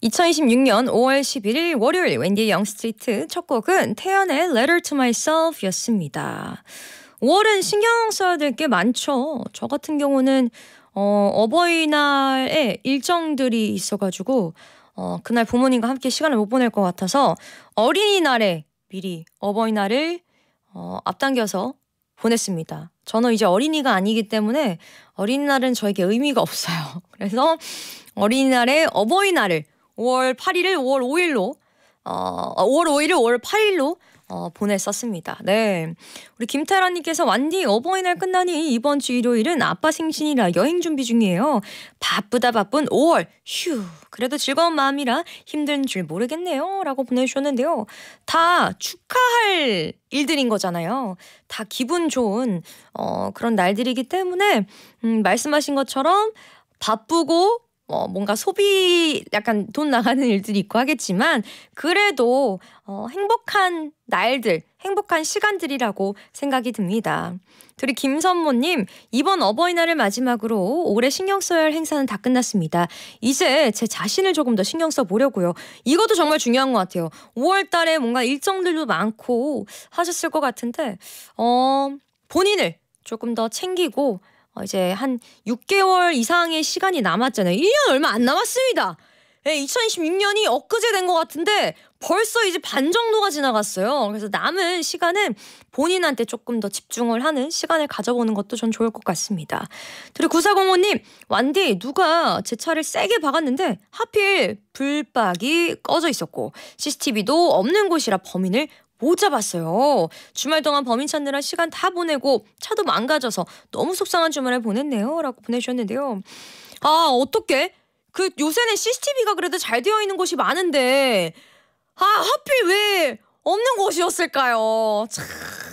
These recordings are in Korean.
2026년 5월 11일 월요일 웬디의 영스트리트 첫 곡은 태연의 Letter to Myself 였습니다. 5월은 신경 써야 될 게 많죠. 저 같은 경우는 어버이날에 일정들이 있어가지고 그날 부모님과 함께 시간을 못 보낼 것 같아서 어린이날에 미리 어버이날을 앞당겨서 보냈습니다. 저는 이제 어린이가 아니기 때문에 어린이날은 저에게 의미가 없어요. 그래서 어린이날에 어버이날을 5월 8일을 5월 5일로 5월 5일을 5월 8일로 보냈었습니다. 네, 우리 김태란님께서 완디 어버이날 끝나니 이번 주 일요일은 아빠 생신이라 여행 준비 중이에요. 바쁘다 바쁜 5월 휴 그래도 즐거운 마음이라 힘든 줄 모르겠네요 라고 보내주셨는데요. 다 축하할 일들인 거잖아요. 다 기분 좋은 그런 날들이기 때문에 말씀하신 것처럼 바쁘고 뭔가 소비 약간 돈 나가는 일들이 있고 하겠지만 그래도 행복한 날들, 행복한 시간들이라고 생각이 듭니다. 그리고 김선모님, 이번 어버이날을 마지막으로 올해 신경 써야 할 행사는 다 끝났습니다. 이제 제 자신을 조금 더 신경 써보려고요. 이것도 정말 중요한 것 같아요. 5월 달에 뭔가 일정들도 많고 하셨을 것 같은데 본인을 조금 더 챙기고 이제 한 6개월 이상의 시간이 남았잖아요. 1년 얼마 안 남았습니다. 네, 2026년이 엊그제 된 것 같은데 벌써 이제 반 정도가 지나갔어요. 그래서 남은 시간은 본인한테 조금 더 집중을 하는 시간을 가져보는 것도 전 좋을 것 같습니다. 그리고 9405님, 완디 누가 제 차를 세게 박았는데 하필 불박이 꺼져 있었고 CCTV도 없는 곳이라 범인을 못 잡았어요. 주말 동안 범인 찾느라 시간 다 보내고 차도 망가져서 너무 속상한 주말을 보냈네요 라고 보내주셨는데요. 어떡해? 요새는 CCTV가 그래도 잘 되어 있는 곳이 많은데 하필 왜 없는 곳이었을까요? 참,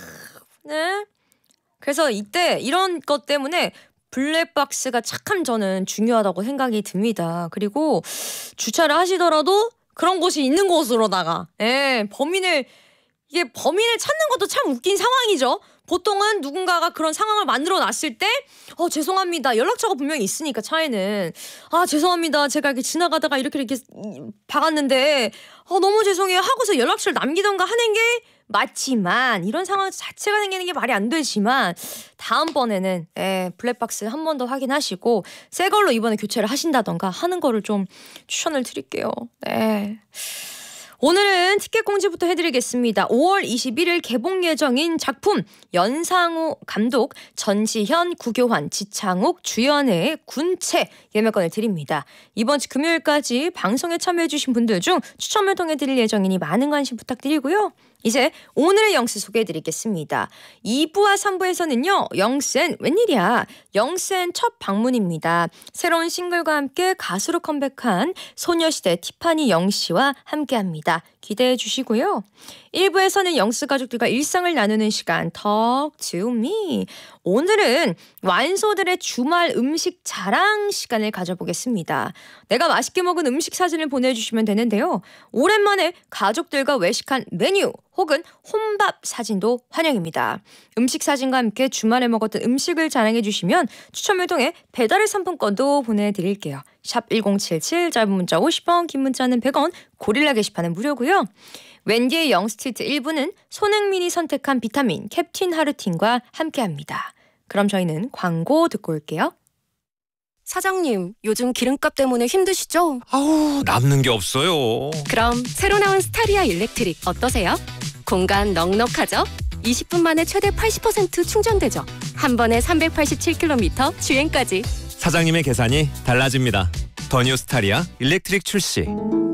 네. 그래서 이때 이런 것 때문에 블랙박스가 참 저는 중요하다고 생각이 듭니다. 그리고 주차를 하시더라도 그런 곳이 있는 곳으로다가 범인을 찾는 것도 참 웃긴 상황이죠. 보통은 누군가가 그런 상황을 만들어 놨을 때 죄송합니다. 연락처가 분명히 있으니까 차에는 죄송합니다. 제가 이렇게 지나가다가 이렇게 박았는데 너무 죄송해요 하고서 연락처를 남기던가 하는 게 맞지만 이런 상황 자체가 생기는 게 말이 안 되지만 다음번에는 블랙박스 한 번 더 확인하시고 새 걸로 이번에 교체를 하신다던가 하는 거를 좀 추천을 드릴게요. 네. 오늘은 티켓 공지부터 해드리겠습니다. 5월 21일 개봉 예정인 작품 연상호 감독, 전지현, 구교환, 지창욱 주연의 군체 예매권을 드립니다. 이번 주 금요일까지 방송에 참여해주신 분들 중 추첨을 통해 드릴 예정이니 많은 관심 부탁드리고요. 이제 오늘의 영스 소개해드리겠습니다. 2부와 3부에서는요. 영센 웬일이야. 영센 첫 방문입니다. 새로운 싱글과 함께 가수로 컴백한 소녀시대 티파니 영씨와 함께합니다. 기대해 주시고요. 1부에서는 영스 가족들과 일상을 나누는 시간 Talk to me. 오늘은 완소들의 주말 음식 자랑 시간을 가져보겠습니다. 내가 맛있게 먹은 음식 사진을 보내주시면 되는데요. 오랜만에 가족들과 외식한 메뉴 혹은 혼밥 사진도 환영입니다. 음식 사진과 함께 주말에 먹었던 음식을 자랑해 주시면 추첨을 통해 배달의 상품권도 보내드릴게요. 샵 1077 짧은 문자 50원 긴 문자는 100원 고릴라 게시판은 무료고요. 웬디의 영스트리트 1부는 손흥민이 선택한 비타민 캡틴 하루틴과 함께합니다. 그럼 저희는 광고 듣고 올게요. 사장님, 요즘 기름값 때문에 힘드시죠? 아우, 남는 게 없어요. 그럼 새로 나온 스타리아 일렉트릭 어떠세요? 공간 넉넉하죠? 20분 만에 최대 80% 충전되죠? 한 번에 387km 주행까지. 사장님의 계산이 달라집니다. 더 뉴 스타리아 일렉트릭 출시.